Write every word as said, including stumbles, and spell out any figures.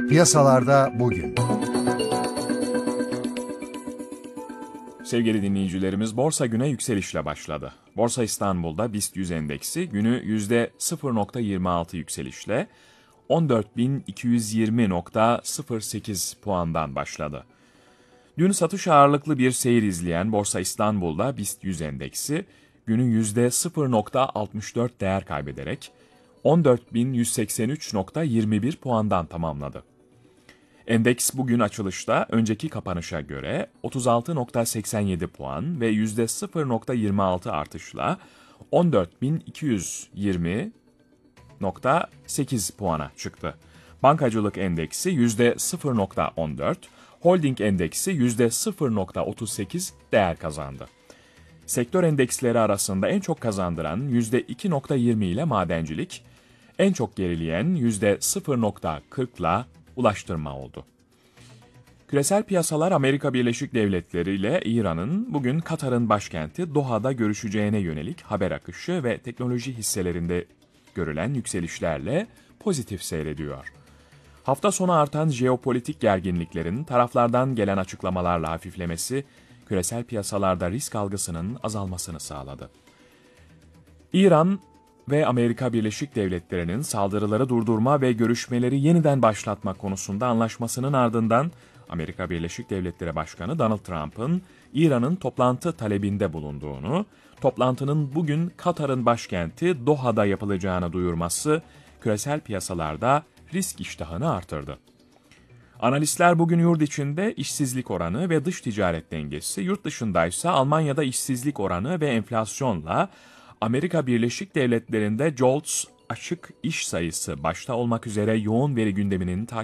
Piyasalarda bugün. Sevgili dinleyicilerimiz, borsa güne yükselişle başladı. Borsa İstanbul'da BIST yüz endeksi günü yüzde sıfır virgül yirmi altı yükselişle on dört bin iki yüz yirmi virgül sıfır sekiz puandan başladı. Dün satış ağırlıklı bir seyir izleyen Borsa İstanbul'da BIST yüz endeksi günü yüzde sıfır virgül altmış dört değer kaybederek on dört bin yüz seksen üç virgül yirmi bir puandan tamamladı. Endeks bugün açılışta önceki kapanışa göre otuz altı virgül seksen yedi puan ve yüzde sıfır virgül yirmi altı artışla on dört bin iki yüz yirmi virgül sekiz puana çıktı. Bankacılık endeksi yüzde sıfır virgül on dört, holding endeksi yüzde sıfır virgül otuz sekiz değer kazandı. Sektör endeksleri arasında en çok kazandıran yüzde iki virgül yirmi ile madencilik, en çok gerileyen yüzde sıfır virgül kırk ile ulaştırma oldu. Küresel piyasalar Amerika Birleşik Devletleri ile İran'ın bugün Katar'ın başkenti Doha'da görüşeceğine yönelik haber akışı ve teknoloji hisselerinde görülen yükselişlerle pozitif seyrediyor. Hafta sonu artan jeopolitik gerginliklerin taraflardan gelen açıklamalarla hafiflemesi, küresel piyasalarda risk algısının azalmasını sağladı. İran ve Amerika Birleşik Devletleri'nin saldırıları durdurma ve görüşmeleri yeniden başlatma konusunda anlaşmasının ardından Amerika Birleşik Devletleri Başkanı Donald Trump'ın İran'ın toplantı talebinde bulunduğunu, toplantının bugün Katar'ın başkenti Doha'da yapılacağını duyurması küresel piyasalarda risk iştahını artırdı. Analistler bugün yurt içinde işsizlik oranı ve dış ticaret dengesi, yurt dışındaysa Almanya'da işsizlik oranı ve enflasyonla Amerika Birleşik Devletleri'nde JOLTS açık iş sayısı başta olmak üzere yoğun veri gündeminin takip